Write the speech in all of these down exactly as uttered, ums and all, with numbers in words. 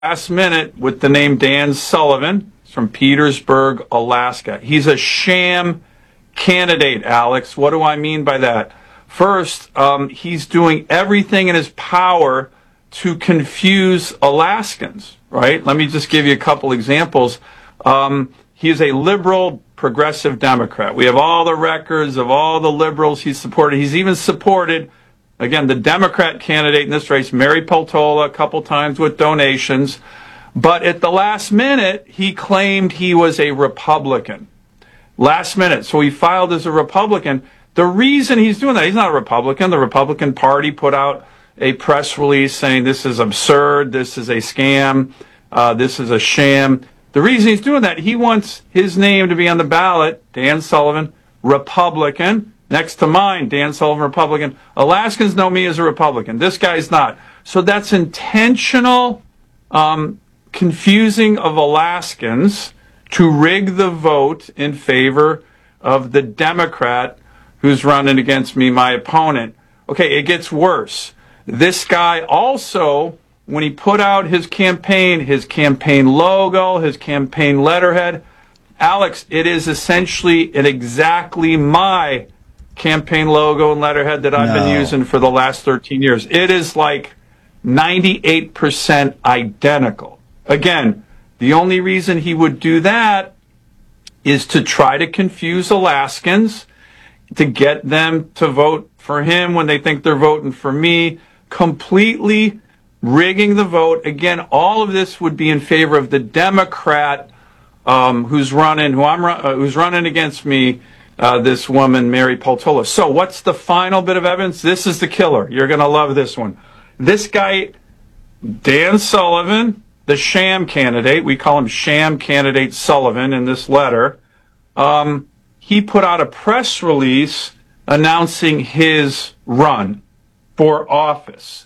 last minute with the name Dan Sullivan from Petersburg, Alaska. He's a sham candidate, Alex. What do I mean by that? First, um, he's doing everything in his power to confuse Alaskans, right? Let me just give you a couple examples. Um, he is a liberal, progressive Democrat. We have all the records of all the liberals he's supported. He's even supported, again, the Democrat candidate in this race, Mary Peltola, a couple times with donations. But at the last minute, he claimed he was a Republican. Last minute. So he filed as a Republican. The reason he's doing that, he's not a Republican. The Republican Party put out a press release saying this is absurd, this is a scam, uh, this is a sham. The reason he's doing that, he wants his name to be on the ballot, Dan Sullivan, Republican, next to mine, Dan Sullivan, Republican. Alaskans know me as a Republican. This guy's not. So that's intentional um, confusing of Alaskans to rig the vote in favor of the Democrat who's running against me, my opponent. Okay, it gets worse. This guy also, when he put out his campaign, his campaign logo, his campaign letterhead, Alex, it is essentially and exactly my campaign logo and letterhead that I've no. been using for the last thirteen years. It is like ninety-eight percent identical. Again, the only reason he would do that is to try to confuse Alaskans, to get them to vote for him when they think they're voting for me, completely rigging the vote. Again, all of this would be in favor of the Democrat um, who's running, who I'm uh, who's running against me, uh, this woman, Mary Peltola. So what's the final bit of evidence? This is the killer. You're going to love this one. This guy, Dan Sullivan, the sham candidate, we call him sham candidate Sullivan in this letter, um, he put out a press release announcing his run for office.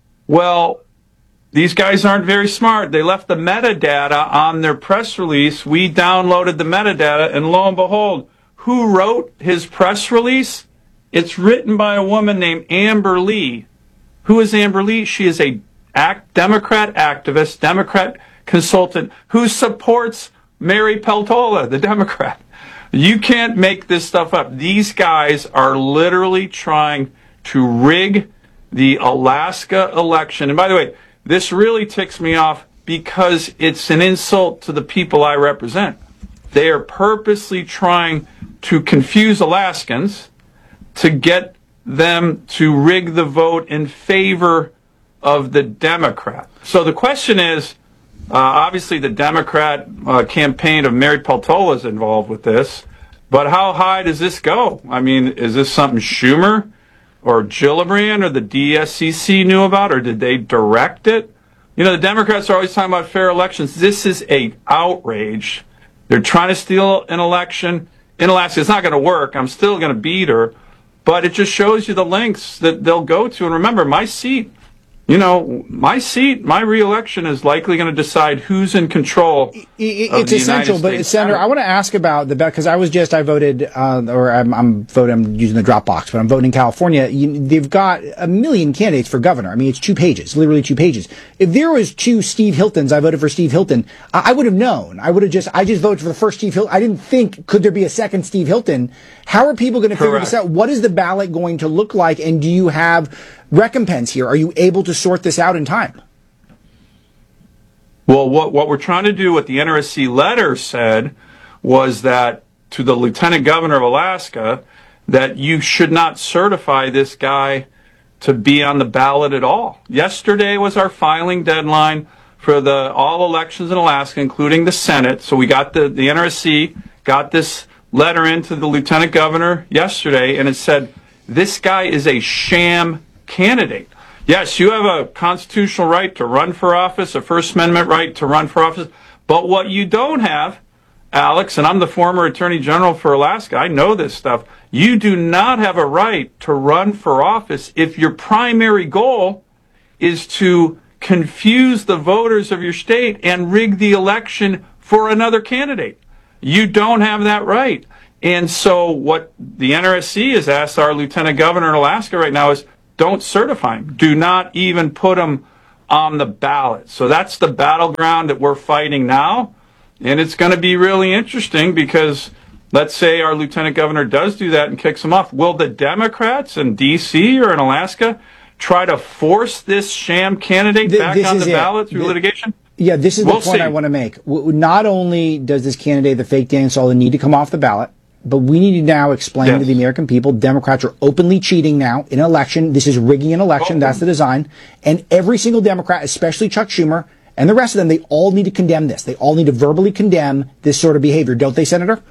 Well, these guys aren't very smart. They left the metadata on their press release. We downloaded the metadata, and lo and behold, who wrote his press release? It's written by a woman named Amber Lee. Who is Amber Lee? She is a act, Democrat activist, Democrat consultant who supports Mary Peltola, the Democrat. You can't make this stuff up. These guys are literally trying to rig the Alaska election. And by the way, this really ticks me off because it's an insult to the people I represent. They are purposely trying to confuse Alaskans to get them to rig the vote in favor of the Democrat. So the question is, uh, obviously the Democrat uh, campaign of Mary Peltola is involved with this, but how high does this go? I mean, is this something Schumer or Gillibrand or the D S C C knew about, or did they direct it? You know, the Democrats are always talking about fair elections. This is a outrage. They're trying to steal an election in Alaska. It's not going to work. I'm still going to beat her. But it just shows you the lengths that they'll go to. And remember, my seat, you know, my seat, my reelection is likely going to decide who's in control. It's essential, but Senator, I want to ask about the because I was just I voted, uh, or I'm, I'm voting. I'm using the Dropbox, but I'm voting in California. You, they've got a million candidates for governor. I mean, it's two pages, literally two pages. If there was two Steve Hiltons, I voted for Steve Hilton. I, I would have known. I would have just I just voted for the first Steve Hilton. I didn't think could there be a second Steve Hilton. How are people going to figure this out? What is the ballot going to look like? And do you have recompense here? Are you able to sort this out in time? Well, what, what we're trying to do, what the N R S C letter said, was that to the Lieutenant Governor of Alaska, that you should not certify this guy to be on the ballot at all. Yesterday was our filing deadline for the all elections in Alaska, including the Senate. So we got the, the N R S C got this letter into the Lieutenant Governor yesterday, and it said, this guy is a sham candidate. Yes, you have a constitutional right to run for office, a First Amendment right to run for office, but what you don't have, Alex, and I'm the former Attorney General for Alaska, I know this stuff, you do not have a right to run for office if your primary goal is to confuse the voters of your state and rig the election for another candidate. You don't have that right. And so what the N R S C has asked our Lieutenant Governor in Alaska right now is don't certify him. Do not even put him on the ballot. So that's the battleground that we're fighting now. And it's going to be really interesting because let's say our lieutenant governor does do that and kicks him off. Will the Democrats in D C or in Alaska try to force this sham candidate Th- back on the ballot it. through the, litigation? Yeah, this is we'll the point see. I want to make. Not only does this candidate, the fake Dan Sullivan, need to come off the ballot, but we need to now explain yes. to the American people, Democrats are openly cheating now in an election. This is rigging an election. Oh. That's the design. And every single Democrat, especially Chuck Schumer and the rest of them, they all need to condemn this. They all need to verbally condemn this sort of behavior. Don't they, Senator? one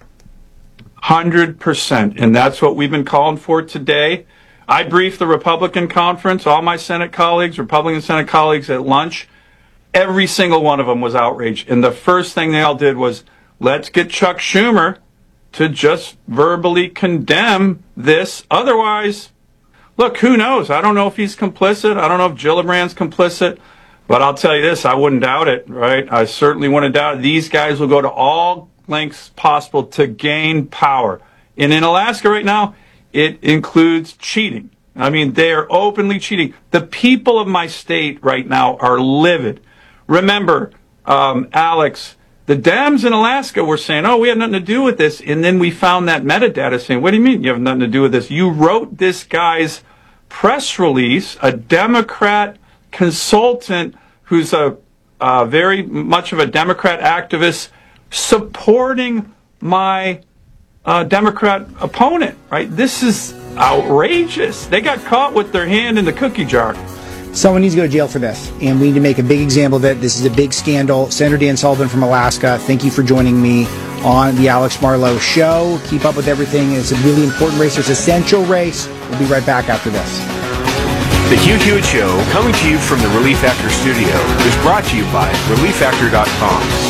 hundred percent. And that's what we've been calling for today. I briefed the Republican conference, all my Senate colleagues, Republican Senate colleagues at lunch. Every single one of them was outraged. And the first thing they all did was, let's get Chuck Schumer to just verbally condemn this. Otherwise, look, who knows? I don't know if he's complicit. I don't know if Gillibrand's complicit. But I'll tell you this, I wouldn't doubt it, right? I certainly wouldn't doubt it. These guys will go to all lengths possible to gain power. And in Alaska right now, it includes cheating. I mean, they are openly cheating. The people of my state right now are livid. Remember, um, Alex, the Dems in Alaska were saying, oh, we have nothing to do with this. And then we found that metadata saying, what do you mean you have nothing to do with this? You wrote this guy's press release, a Democrat consultant who's a uh, very much of a Democrat activist supporting my uh, Democrat opponent, right? This is outrageous. They got caught with their hand in the cookie jar. Someone needs to go to jail for this, and we need to make a big example of it. This is a big scandal. Senator Dan Sullivan from Alaska, thank you for joining me on the Alex Marlow Show. Keep up with everything. It's a really important race. It's an essential race. We'll be right back after this. The Hugh Hewitt Show, coming to you from the Relief Factor studio, is brought to you by relief factor dot com.